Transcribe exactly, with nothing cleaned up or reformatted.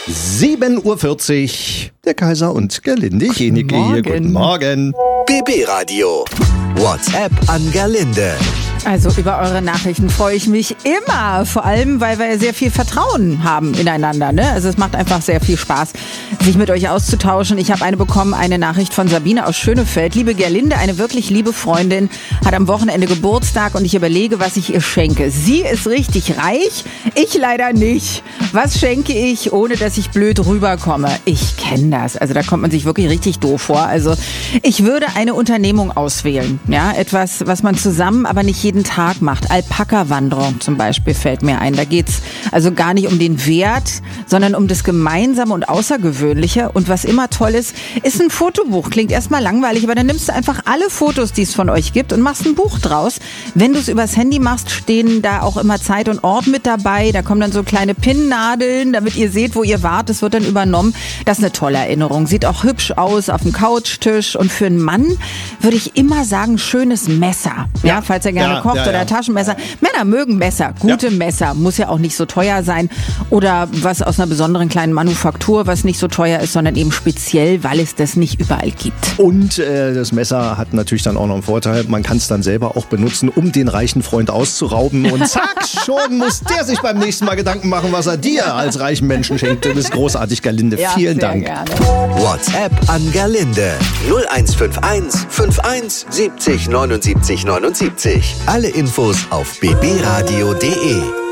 sieben Uhr vierzig. Der Kaiser und Gerlinde Jenieke hier. Guten Morgen. B B-Radio. WhatsApp an Gerlinde. Also über eure Nachrichten freue ich mich immer. Vor allem, weil wir sehr viel Vertrauen haben ineinander. Ne? Also es macht einfach sehr viel Spaß, sich mit euch auszutauschen. Ich habe eine bekommen, eine Nachricht von Sabine aus Schönefeld. Liebe Gerlinde, eine wirklich liebe Freundin, hat am Wochenende Geburtstag und ich überlege, was ich ihr schenke. Sie ist richtig reich, ich leider nicht. Was schenke ich, ohne dass ich blöd rüberkomme? Ich kenne das. Also da kommt man sich wirklich richtig doof vor. Also ich würde eine Unternehmung auswählen. Ja, etwas, was man zusammen, aber nicht jeden Tag macht. Alpaka-Wanderung zum Beispiel fällt mir ein. Da geht's also gar nicht um den Wert, sondern um das Gemeinsame und Außergewöhnliche. Und was immer toll ist, ist ein Fotobuch. Klingt erstmal langweilig, aber dann nimmst du einfach alle Fotos, die es von euch gibt und machst ein Buch draus. Wenn du es übers Handy machst, stehen da auch immer Zeit und Ort mit dabei. Da kommen dann so kleine Pinnnadeln, damit ihr seht, wo ihr wart. Das wird dann übernommen. Das ist eine tolle Erinnerung. Sieht auch hübsch aus auf dem Couchtisch. Und für einen Mann würde ich immer sagen, schönes Messer. Ja, ja falls er gerne ja, kocht ja, oder ja. Taschenmesser. Männer mögen Messer, gute ja. Messer. Muss ja auch nicht so teuer sein. Oder was aus einer besonderen kleinen Manufaktur, was nicht so teuer ist, sondern eben speziell, weil es das nicht überall gibt. Und äh, das Messer hat natürlich dann auch noch einen Vorteil. Man kann es dann selber auch benutzen, um den reichen Freund auszurauben. Und zack, schon muss der sich beim nächsten Mal Gedanken machen, was er dir als reichen Menschen schenkt. Du bist großartig, Gerlinde. Ja, Vielen sehr Dank. Gerne. WhatsApp an Gerlinde. null eins fünf eins fünfundfünfzig siebzig neunundsiebzig neunundsiebzig. Alle Infos auf b b radio punkt d e.